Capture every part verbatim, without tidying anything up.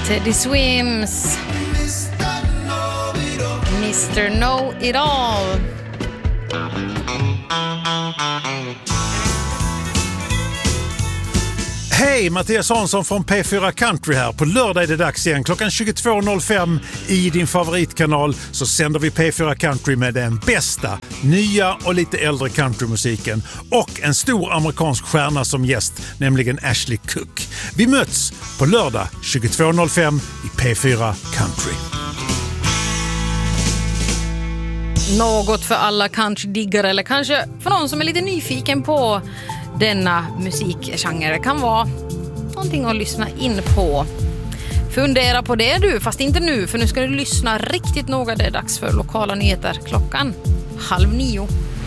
Teddy Swims, mister Know It All. Hej, Mattias Hansson från P fyra Country här. På lördag är det dags igen. Klockan tjugotvå noll fem i din favoritkanal så sänder vi P fyra Country med den bästa, nya och lite äldre countrymusiken. Och en stor amerikansk stjärna som gäst, nämligen Ashley Cook. Vi möts på lördag tjugotvå noll fem i P fyra Country. Något för alla countrydiggare eller kanske för någon som är lite nyfiken på denna musikgenre kan vara någonting att lyssna in på. Fundera på det du, fast inte nu, för nu ska du lyssna riktigt noga. Det är dags för lokala nyheter klockan halv nio.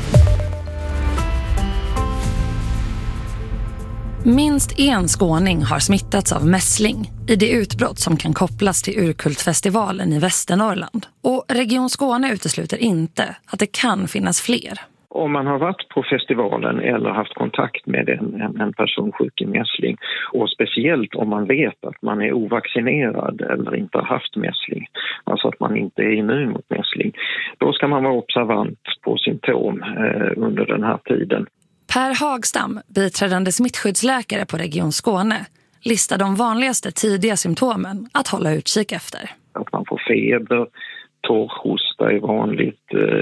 Minst en skåning har smittats av mässling i det utbrott som kan kopplas till Urkultfestivalen i Västernorrland. Och Region Skåne utesluter inte att det kan finnas fler. Om man har varit på festivalen eller haft kontakt med en, en, en person sjuk i mässling, och speciellt om man vet att man är ovaccinerad eller inte har haft mässling, alltså att man inte är immun mot mässling, då ska man vara observant på symptom eh, under den här tiden. Per Hagstam, biträdande smittskyddsläkare på Region Skåne, listar de vanligaste tidiga symptomen att hålla utkik efter. Att man får feber, torrhosta är vanligt,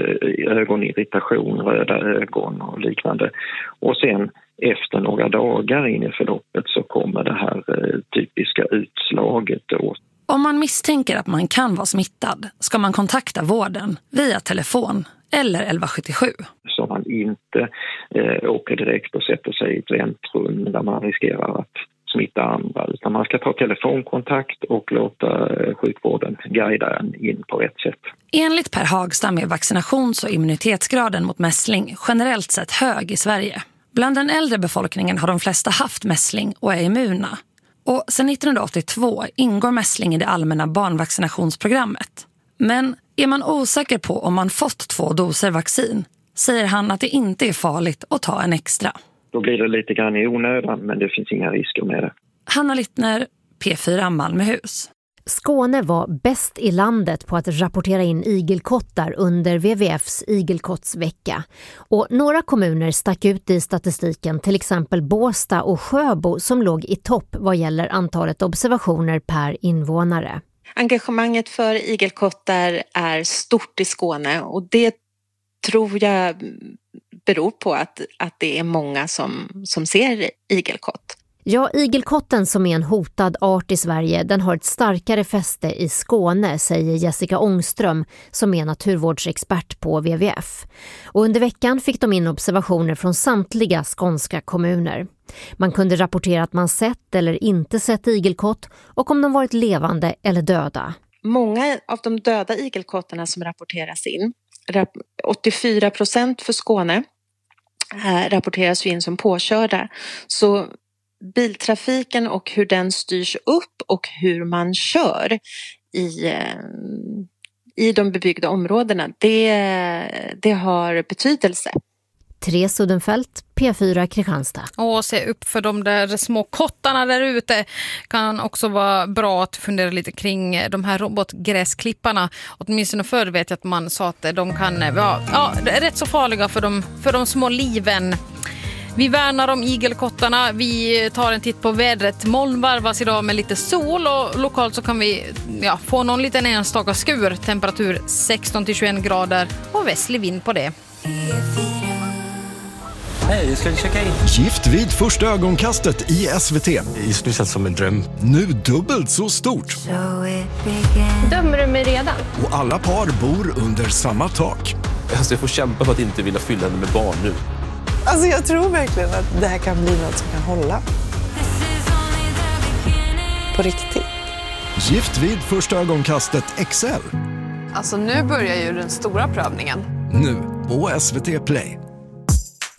ögonirritation, röda ögon och liknande. Och sen efter några dagar in i förloppet så kommer det här typiska utslaget då. Om man misstänker att man kan vara smittad ska man kontakta vården via telefon eller elva sjuttiosju. Så man inte eh, åker direkt och sätter sig i ett väntrum där man riskerar att smitta andra, utan man ska ta telefonkontakt och låta sjukvården guida en in på rätt sätt. Enligt Per Hagstam är vaccinations- och immunitetsgraden mot mässling generellt sett hög i Sverige. Bland den äldre befolkningen har de flesta haft mässling och är immuna. Och sedan nittonhundraåttiotvå ingår mässling i det allmänna barnvaccinationsprogrammet. Men är man osäker på om man fått två doser vaccin säger han att det inte är farligt att ta en extra. Då blir det lite grann i onödan, men det finns inga risker med det. Hanna Littner, P fyra Malmöhus. Skåne var bäst i landet på att rapportera in igelkottar under W W F:s igelkottsvecka. Och några kommuner stack ut i statistiken, till exempel Båstad och Sjöbo som låg i topp vad gäller antalet observationer per invånare. Engagemanget för igelkottar är stort i Skåne och det tror jag beror på att, att det är många som, som ser igelkott. Ja, igelkotten som är en hotad art i Sverige, den har ett starkare fäste i Skåne, säger Jessica Ångström som är naturvårdsexpert på W W F. Och under veckan fick de in observationer från samtliga skånska kommuner. Man kunde rapportera att man sett eller inte sett igelkott och om de varit levande eller döda. Många av de döda igelkottarna som rapporteras in, åttiofyra procent för Skåne, rapporteras ju in som påkörda. Så biltrafiken och hur den styrs upp och hur man kör i, i de bebyggda områdena, det, det har betydelse. Therese Uddenfelt, P fyra Kristianstad. Och se upp för de där små kottarna där ute. Kan också vara bra att fundera lite kring de här robotgräsklipparna. Åtminstone förr vet jag att man sa att de kan ja, ja, är rätt så farliga för de, för de små liven. Vi värnar om igelkottarna. Vi tar en titt på vädret. Molnvarvas idag med lite sol och lokalt så kan vi ja, få någon liten enstaka skur. Temperatur sexton till tjugoett grader och västlig vind på det. Hej, jag ska checka in. Gift vid första ögonkastet i S V T. Det känns som en dröm. Nu dubbelt så stort. Dömer du mig redan? Och alla par bor under samma tak. Alltså jag får kämpa för att inte vilja fylla henne med barn nu. Alltså jag tror verkligen att det här kan bli något som kan hålla. På riktigt. Gift vid första ögonkastet X L. Alltså nu börjar ju den stora prövningen. Nu på S V T Play.